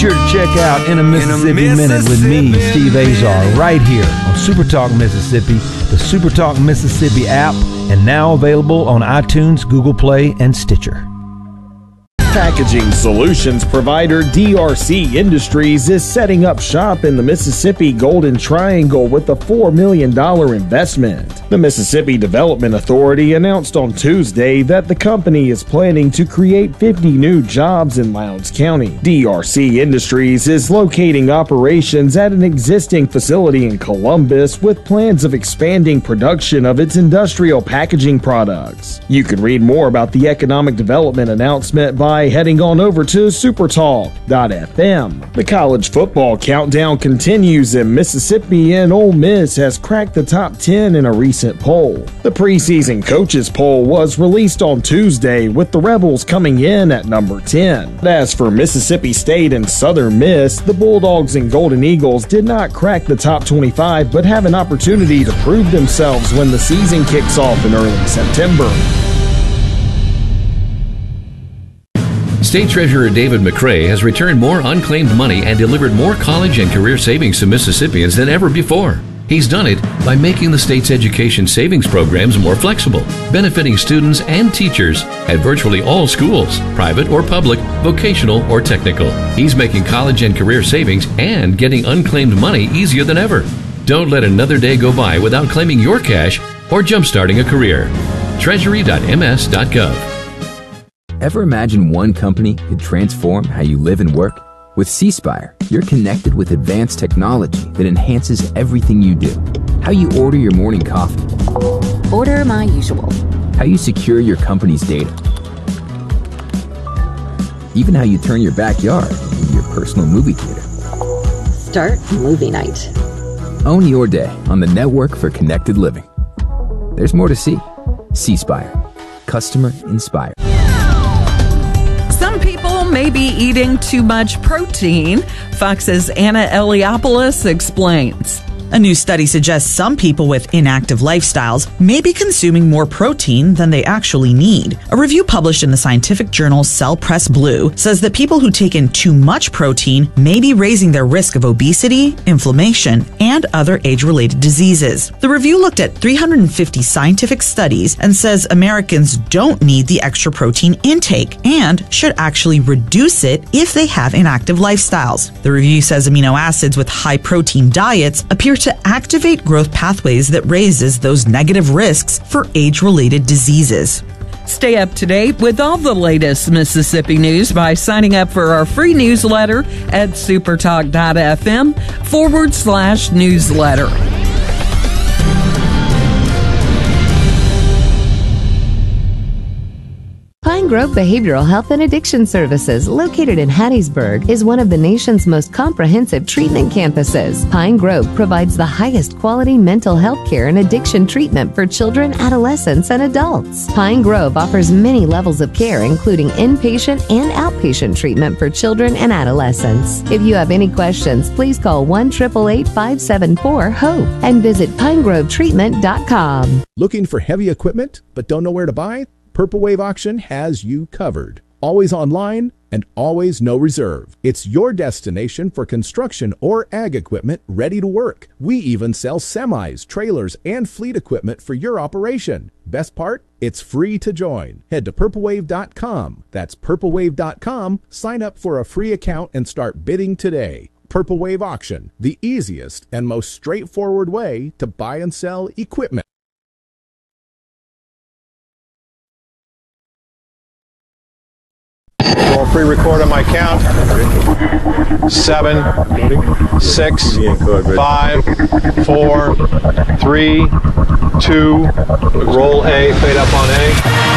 sure to check out In a Mississippi Minute with me, Steve Azar, right here on Super Talk Mississippi, the Super Talk Mississippi app, and now available on iTunes, Google Play, and Stitcher. Packaging solutions provider DRC Industries is setting up shop in the Mississippi Golden Triangle with a $4 million investment. The Mississippi Development Authority announced on Tuesday that the company is planning to create 50 new jobs in Lowndes County. DRC Industries is locating operations at an existing facility in Columbus with plans of expanding production of its industrial packaging products. You can read more about the economic development announcement by heading on over to supertalk.fm. The college football countdown continues in Mississippi, and Ole Miss has cracked the top 10 in a recent poll. The preseason coaches poll was released on Tuesday, with the Rebels coming in at number 10. As for Mississippi State and Southern Miss, the Bulldogs and Golden Eagles did not crack the top 25, but have an opportunity to prove themselves when the season kicks off in early September. State Treasurer David McRae has returned more unclaimed money and delivered more college and career savings to Mississippians than ever before. He's done it by making the state's education savings programs more flexible, benefiting students and teachers at virtually all schools, private or public, vocational or technical. He's making college and career savings and getting unclaimed money easier than ever. Don't let another day go by without claiming your cash or jumpstarting a career. Treasury.ms.gov. Ever imagine one company could transform how you live and work? With C-Spire, you're connected with advanced technology that enhances everything you do. How you order your morning coffee. Order my usual. How you secure your company's data. Even how you turn your backyard into your personal movie theater. Start movie night. Own your day on the network for connected living. There's more to see. C-Spire. Customer inspired. Some people may be eating too much protein. Fox's Anna Eliopoulos explains. A new study suggests some people with inactive lifestyles may be consuming more protein than they actually need. A review published in the scientific journal Cell Press Blue says that people who take in too much protein may be raising their risk of obesity, inflammation, and other age-related diseases. The review looked at 350 scientific studies and says Americans don't need the extra protein intake and should actually reduce it if they have inactive lifestyles. The review says amino acids with high protein diets appear to activate growth pathways that raises those negative risks for age-related diseases. Stay up to date with all the latest Mississippi news by signing up for our free newsletter at supertalk.fm/newsletter. Pine Grove Behavioral Health and Addiction Services, located in Hattiesburg, is one of the nation's most comprehensive treatment campuses. Pine Grove provides the highest quality mental health care and addiction treatment for children, adolescents, and adults. Pine Grove offers many levels of care, including inpatient and outpatient treatment for children and adolescents. If you have any questions, please call 1-888-574-HOPE and visit pinegrovetreatment.com. Looking for heavy equipment but don't know where to buy? Purple Wave Auction has you covered. Always online and always no reserve. It's your destination for construction or ag equipment ready to work. We even sell semis, trailers, and fleet equipment for your operation. Best part? It's free to join. Head to purplewave.com. That's purplewave.com. Sign up for a free account and start bidding today. Purple Wave Auction, the easiest and most straightforward way to buy and sell equipment. I'll pre-record on my count. 7, 6, 5, 4, 3, 2, roll A, fade up on A.